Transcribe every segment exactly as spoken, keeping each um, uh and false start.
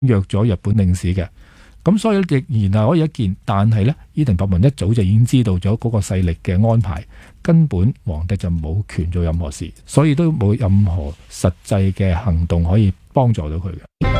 約咗日本領事嘅。咁所以亦然係可以一見，但係呢，伊藤博文一早就已經知道咗嗰個勢力嘅安排，根本皇帝就冇權做任何事，所以都冇任何實際嘅行動可以幫助到佢嘅。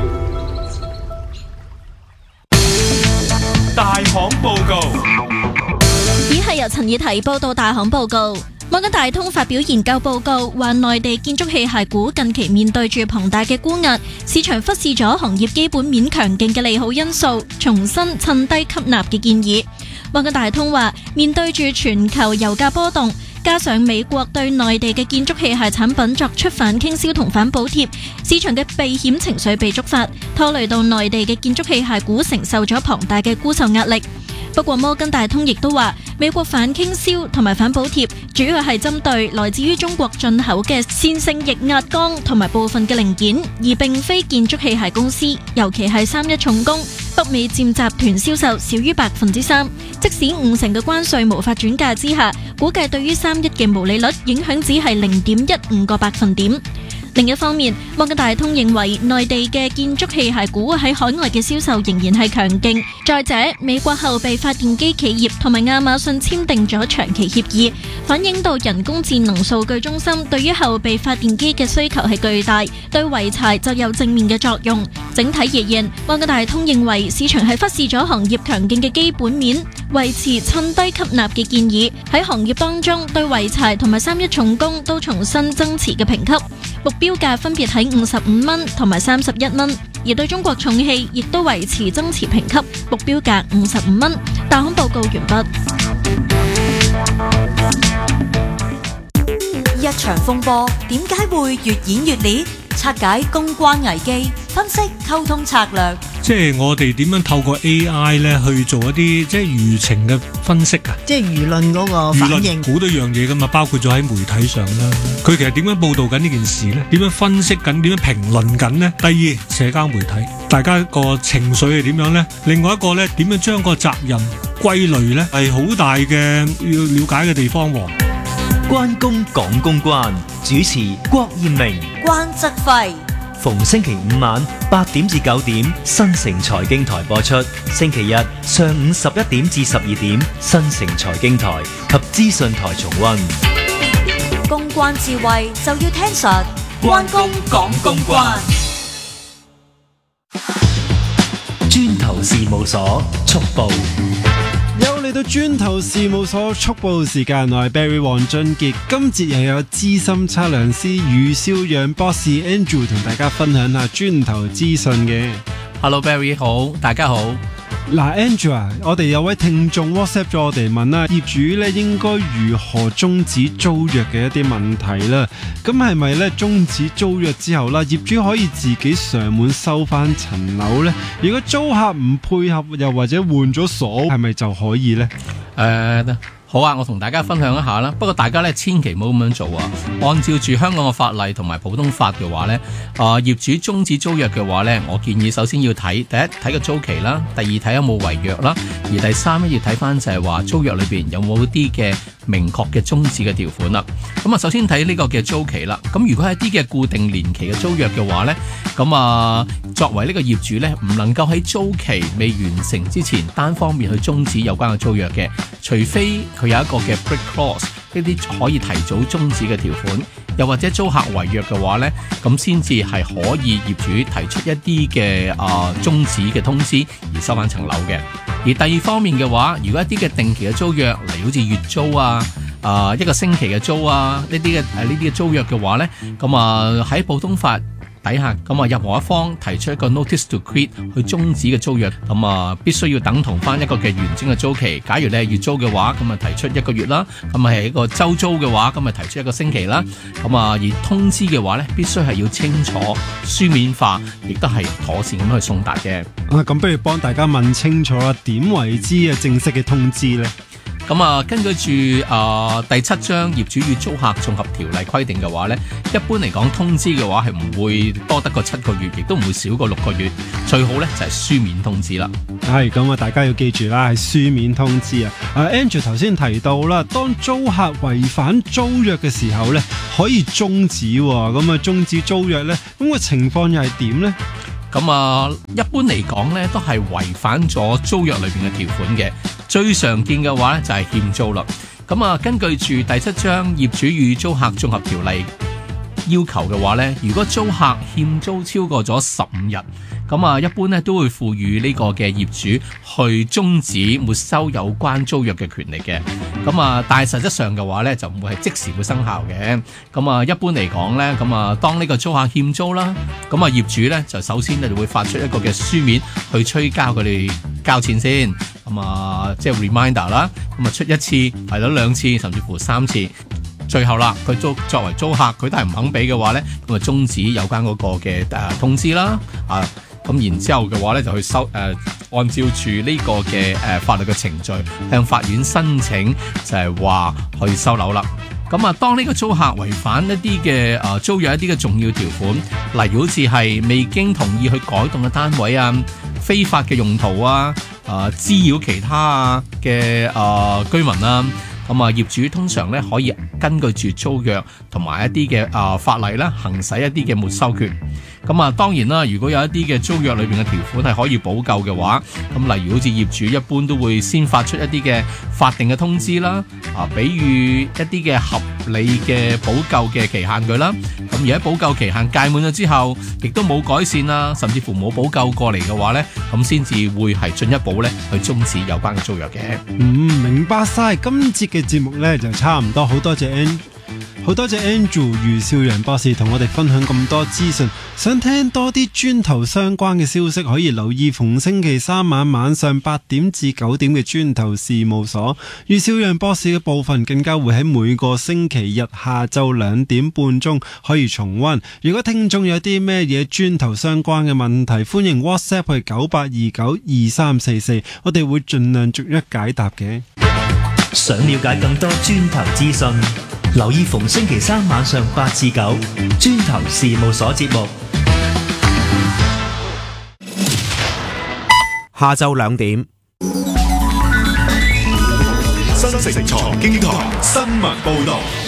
大行報告， 以係由陳以提報道。大行報告，摩根大通發表研究報告，話內地建築器械股近期面對住龐大嘅沽壓，市場忽視咗行業基本面強勁嘅利好因素，重新趁低吸納嘅建議。摩根大通話，面對住全球油價波動，加上美國對內地嘅建築器械產品作出反傾銷同反補貼，市場嘅避險情緒被觸發，拖累到內地嘅建築器械股承受咗龐大嘅沽售壓力。不過摩根大通亦都話，美國反傾銷同埋反補貼主要係針對來自於中國進口嘅線性液壓鋼同埋部分嘅零件，而並非建築器械公司，尤其係三一重工。北美佔集團銷售少於百分之三，即使五成嘅關稅無法轉嫁之下，估計對於三一嘅毛利率影響只係零點一五個百分點。另一方面，摩根大通認為內地嘅建築器械股喺海外嘅銷售仍然係強勁。再者，美國後備發電機企業同埋亞馬遜簽訂咗長期協議，反映到人工智能數據中心對於後備發電機嘅需求係巨大，對濰柴就有正面嘅作用。整體而言，摩根大通認為市場係忽視咗行業強勁嘅基本面，維持趁低吸納嘅建議。喺行業當中，對濰柴同埋三一重工都重新增持嘅評級，目標價分別喺五十五蚊同埋三十一蚊，而對中國重汽亦都維持增持評級，目標價五十五蚊。大行報告完畢。 一場風波點解會越演越烈？拆解公關危機，分析溝通策略。 即係我哋點樣透過 A I 咧去做一啲即係輿情嘅分析啊！ 即係輿論嗰個反應， 好多樣嘢噶嘛，包括咗喺媒體上啦。佢其實點樣報導緊呢件事呢？點樣分析緊？點樣評論緊呢？第二，社交媒體，大家個情緒係點樣呢？另外一個呢，點樣將個責任歸類呢？係好大嘅要了解嘅地方喎。 關公講公關，主持郭艷明、 關則輝。 逢星期五晚八點至九點，新城財經台播出；星期日上午十一點至十二點，新城財經台及資訊台重溫。 公關智慧就要聽實，關公講公關。 磚頭事務所速報。 又嚟到磚頭事務所速報時間，我係 Barry 黃俊傑。今節又有資深測量師余少陽博士 Andrew 同大家分享下磚頭資訊嘅。 Hello Barry， 好，大家好。 嗱 Andrew 啊，我哋有位聽眾 WhatsApp 咗我哋問啦，業主咧應該如何終止租約嘅一啲問題啦。咁係咪咧終止租約之後啦，業主可以自己上門收翻層樓呢？如果租客唔配合，又或者換咗鎖，係咪就可以呢？ 誒、uh, 好啊，我同大家分享一下啦。不過大家咧千祈唔好咁樣做啊！按照住香港嘅法例同埋普通法嘅話咧，啊、呃、業主終止租約嘅話咧，我建議首先要睇第一睇個租期啦，第二睇有冇違約啦，而第三咧要睇翻就係話租約裏邊有冇啲嘅明確嘅終止嘅條款啦。咁啊，首先睇呢個嘅租期啦。咁如果係一啲嘅固定年期嘅租約嘅話咧，咁啊作為呢個業主咧，唔能夠喺租期未完成之前單方面去終止有關嘅租約嘅，除非佢有一個嘅 break clause， 呢啲可以提早終止嘅條款，又或者租客違約嘅話呢，咁先至係可以業主提出一啲嘅啊終止嘅通知而收翻層樓嘅。而第二方面嘅話，如果一啲嘅定期嘅租約，例如好似月租啊、啊、呃、一個星期嘅租啊呢啲嘅誒呢啲嘅租約嘅話呢，咁啊喺普通法底下，咁啊任何一方提出一個 notice to quit 去終止嘅租約，咁啊必須要等同翻一個嘅完整嘅租期。假如你係月租嘅話，咁啊提出一個月啦；咁啊係一個周租嘅話，咁啊提出一個星期啦。咁啊而通知嘅話咧，必須係要清楚書面化，亦都係妥善咁去送達嘅。 啊，咁不如幫大家問清楚啦，點為之嘅正式嘅通知呢？ 咁啊，根據住啊、呃、第七章業主與租客綜合條例規定嘅話咧，一般嚟講通知嘅話係唔會多得過七個月，亦都唔會少過六個月。最好咧就係、是、書面通知啦。 係咁啊，大家要記住啦，係書面通知啊。啊 Andrew 頭先提到啦，當租客違反租約嘅時候咧，可以終止喎。咁啊終止租約咧，咁、那個情況又係點咧？ 咁啊，一般嚟講咧，都係違反咗租約裏邊嘅條款嘅。最常見嘅話咧，就係欠租啦。咁啊，根據住第七章業主與租客綜合條例要求嘅話咧，如果租客欠租超過咗十五日，咁啊，一般咧都會賦予呢個嘅業主去終止沒收有關租約嘅權利嘅。咁啊，但係實質上嘅話咧，就唔會係即時會生效嘅。咁啊，一般嚟講咧，咁啊，當呢個租客欠租啦，咁啊，業主咧就首先咧就會發出一個嘅書面去催交佢哋交錢先。咁啊，即係 reminder 啦，咁啊出一次，係咗兩次，甚至乎三次。最後啦，佢租作為租客，佢都係唔肯俾嘅話咧，咁啊終止有關嗰個嘅誒、呃、通知啦，啊，咁然之後嘅話咧就去收誒、呃，按照住呢個嘅誒、呃、法律嘅程序，向法院申請就係話去收樓啦。咁啊，當呢個租客違反一啲嘅誒租約一啲嘅重要條款，例如好似係未經同意去改動嘅單位啊、非法嘅用途啊、誒滋擾其他啊嘅誒居民啊。咁啊，業主通常咧可以根據住租約同埋一啲嘅啊法例啦，行使一啲嘅沒收權。咁啊，當然啦，如果有一啲嘅租約裏邊嘅條款係可以補救嘅話，咁例如好似業主一般都會先發出一啲嘅法定嘅通知啦，啊，比如一啲嘅合理嘅補救嘅期限佢啦。咁而喺補救期限屆滿咗之後，亦都冇改善啦，甚至乎冇補救過嚟嘅話咧，咁先至會係進一步咧去終止有關嘅租約嘅。 嗯，明白晒。今節嘅節目咧就差唔多，好多謝 Andrew。好多謝 Andrew 余少陽博士同我哋分享咁多資訊，想聽多啲磚頭相關嘅消息，可以留意逢星期三晚晚上八點至九點嘅磚頭事務所。余少陽博士嘅部分更加會喺每個星期日下晝兩點半鐘可以重溫。如果聽眾有啲咩嘢磚頭相關嘅問題，歡迎 WhatsApp 去九八二九二三四四，我哋會盡量逐一解答嘅。 想了解更多磚頭資訊，留意逢星期三晚上八至九磚頭事務所節目。 下晝兩點， 新城財經台新聞報道。